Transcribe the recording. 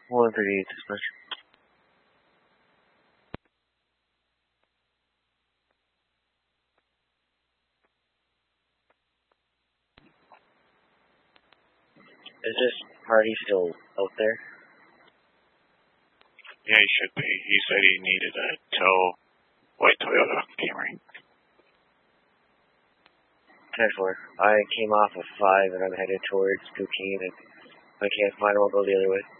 138 dispatch. Is this party still out there? Yeah, he should be. He said he needed a tow white Toyota Camry. 10-4. I came off of 5 and I'm headed towards Cookine, and if I can't find him, I'll go the other way.